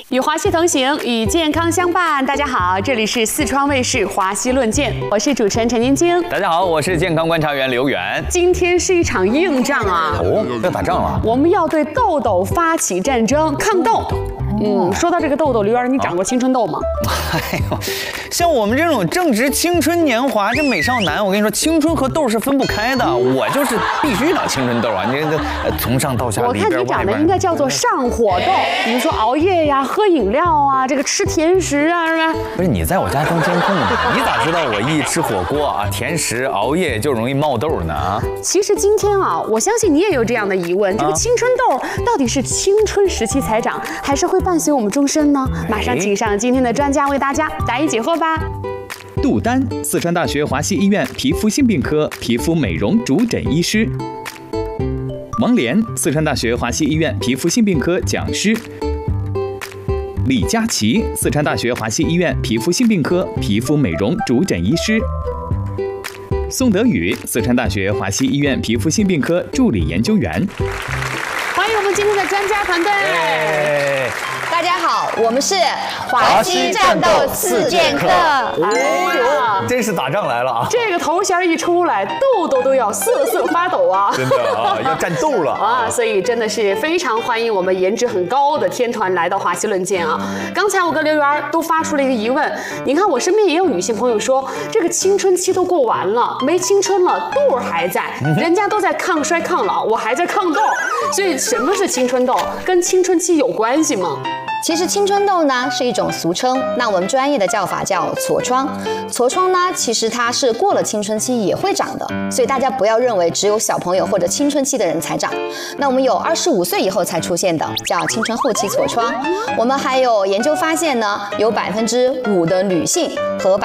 与华西同行，与健康相伴。大家好，这里是四川卫视华西论健，我是主持人陈晶晶。 大家好，我是健康观察员刘源。 今天是一场硬仗啊！ 哦，要打仗了。 我们要对痘痘发起战争，抗痘。说到这个痘痘，刘源，你长过青春痘吗？ 哎呦，像我们这种正值青春年华这美少男，我跟你说，青春和痘是分不开的。我就是必须长青春痘啊！你这个从上到下， 我看你长得应该叫做上火痘，比如说熬夜呀、喝饮料啊、这个吃甜食啊，是吧？ 不是你在我家装监控的，你咋知道我一吃火锅啊、甜食、熬夜就容易冒痘呢？啊？ 其实今天啊，我相信你也有这样的疑问：这个青春痘到底是青春时期才长，还是会伴随我们终身呢？马上请上今天的专家为大家答疑解惑吧。 杜丹，四川大学华西医院皮肤性病科皮肤美容主诊医师；王莲，四川大学华西医院皮肤性病科讲师；李佳琦，四川大学华西医院皮肤性病科皮肤美容主诊医师；宋德宇，四川大学华西医院皮肤性病科助理研究员。 欢迎我们今天的专家团队。 大家好，我们是华西战斗四剑客。 哎呦，真是打仗来了啊！ 这个头衔一出来，痘痘都要瑟瑟发抖啊！ 真的啊，要战斗了啊！所以真的是非常欢迎我们颜值很高的天团来到华西论健啊！刚才我跟刘源都发出了一个疑问，你看我身边也有女性朋友说，这个青春期都过完了，没青春了，痘还在，人家都在抗衰抗老，我还在抗痘，所以什么是青春痘？跟青春期有关系吗？ 其实青春痘呢是一种俗称，那我们专业的叫法叫痤疮。痤疮呢，其实它是过了青春期也会长的，所以大家不要认为只有小朋友或者青春期的人才长。那我们有25岁以后才出现的，叫青春后期痤疮。我们还有研究发现呢，有5%的女性和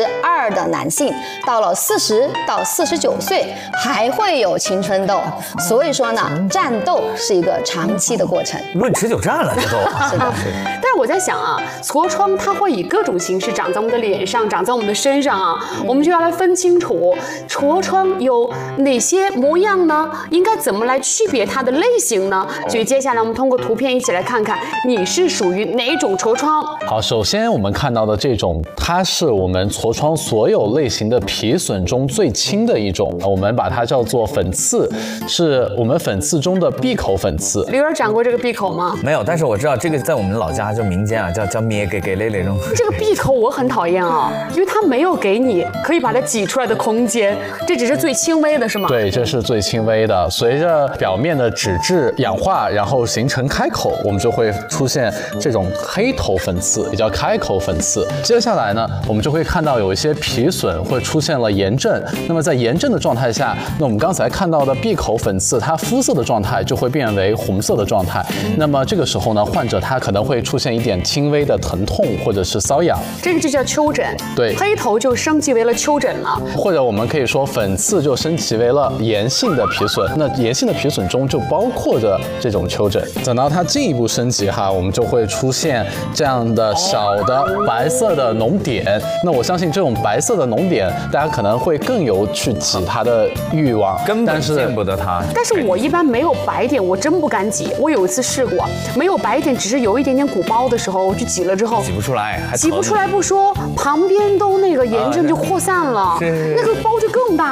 2%的男性，到了40到49岁还会有青春痘。所以说呢，战斗是一个长期的过程。 论持久战了，这都是的。 但是我在想啊，痤疮它会以各种形式长在我们的脸上，长在我们的身上啊，我们就要来分清楚痤疮有哪些模样呢？应该怎么来区别它的类型呢？所以接下来我们通过图片一起来看看你是属于哪种痤疮。 好，首先我们看到的这种，它是我们痤疮所有类型的皮损中最轻的一种，我们把它叫做粉刺，是我们粉刺中的闭口粉刺。 刘儿长过这个闭口吗？ 没有，但是我知道这个在我们老家就民间啊，叫咩给累那种。 这个闭口我很讨厌啊，因为它没有给你可以把它挤出来的空间，这只是最轻微的，是吗？ 对，这是最轻微的。随着表面的脂质氧化，然后形成开口，我们就会出现这种黑头粉刺，也叫开口粉刺。接下来呢，我们就会看到有一些皮损会出现了炎症。那么在炎症的状态下，那我们刚才看到的闭口粉刺，它肤色的状态就会变为红色的状态。那么这个时候呢，患者他可能会出现一点轻微的疼痛或者是瘙痒， 这个就叫丘疹。 对， 黑头就升级为了丘疹了， 或者我们可以说粉刺就升级为了炎性的皮损。那炎性的皮损中就包括着这种丘疹。等到它进一步升级哈，我们就会出现这样的小的白色的脓点。那我相信这种白色的脓点，大家可能会更有去挤它的欲望， 根本见不得它。 但是我一般没有白点，我真不敢挤。我有一次试过，没有白点，只是有一点点鼓包的时候，我去挤了之后， 挤不出来， 挤不出来不说，旁边都那个炎症就扩散了，那个包就更大。